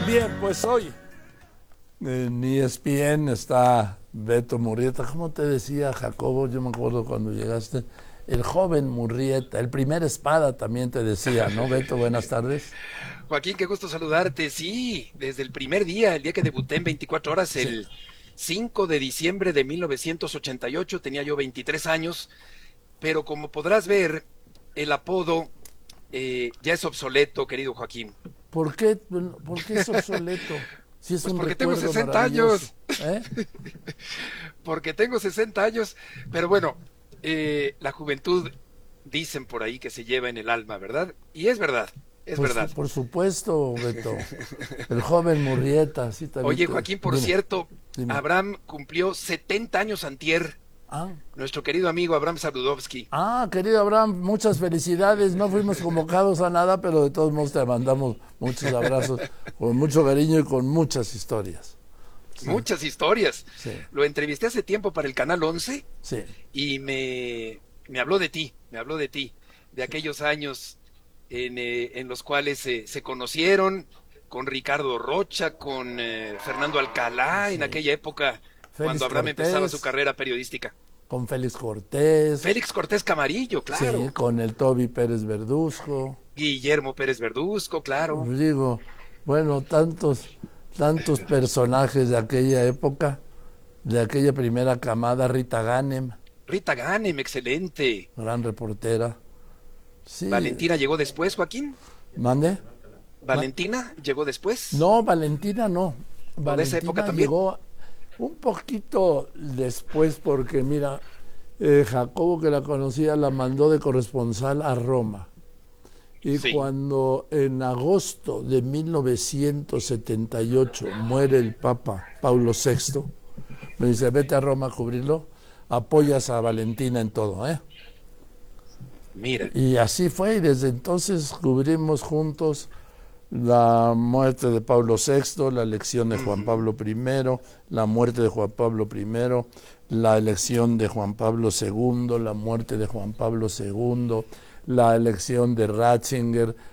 Bien, pues hoy en ESPN está Beto Murrieta. ¿Cómo te decía Jacobo? Yo me acuerdo cuando llegaste. El joven Murrieta, el primer espada también te decía, ¿no, Beto? Buenas tardes. Joaquín, qué gusto saludarte. Sí, desde el primer día, el día que debuté en 24 horas, Sí. el 5 de diciembre de 1988, tenía yo 23 años, pero como podrás ver, el apodo ya es obsoleto, querido Joaquín. ¿Por qué es obsoleto? Si es Pues un porque tengo recuerdo 60 maravilloso. años, ¿Eh? porque tengo 60 años, pero bueno, la juventud dicen por ahí que se lleva en el alma, ¿verdad? Y es verdad, es Pues verdad. por supuesto, Beto. El joven Murrieta, sí, también Oye, te... Joaquín, por Dime, cierto, dime. Abraham cumplió 70 años antier. Ah, Nuestro querido amigo Abraham Saludowski. querido Abraham, muchas felicidades. No fuimos convocados a nada, pero de todos modos te mandamos muchos abrazos, con mucho cariño y con muchas historias. Sí, Muchas historias. sí, Lo entrevisté hace tiempo para el Canal 11 sí, y me habló de ti, de sí. aquellos años en los cuales se conocieron con Ricardo Rocha, con Fernando Alcalá, en Sí. aquella época cuando Félix Abraham empezaba su Cortés, carrera periodística. con Félix Cortés, Félix Cortés Camarillo, sí, claro. con el Toby Pérez Verduzco. Guillermo Pérez Verduzco, claro. Pues digo, bueno, tantos personajes de aquella época, de aquella primera camada, Rita Ganem, Rita Ganem, excelente. gran reportera. Sí, Valentina llegó después, Joaquín. ¿mande? Ma- Valentina llegó después. No, Valentina no. ¿O de esa época Valentina también? llegó un poquito después porque, mira, Jacobo que la conocía la mandó de corresponsal a Roma. Y Sí. cuando en agosto de 1978 muere el Papa Paulo VI, me dice, vete a Roma a cubrirlo, apoyas a Valentina en todo, ¿eh? Mira. Y así fue, y desde entonces cubrimos juntos la muerte de Pablo VI, la elección de Juan Ujú. Pablo I, la muerte de Juan Pablo I, la elección de Juan Pablo II, la muerte de Juan Pablo II, la elección de Ratzinger,